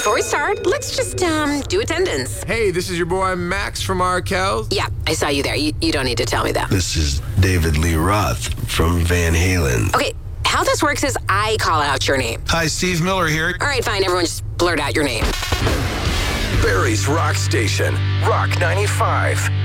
before we start, let's just, do attendance. Hey, this is your boy Max from Arkells. Yeah, I saw you there. You don't need to tell me that. This is David Lee Roth from Van Halen. Okay, how this works is I call out your name. Hi, Steve Miller here. All right, fine. Everyone just blurt out your name. Barrie's Rock Station, Rock 95.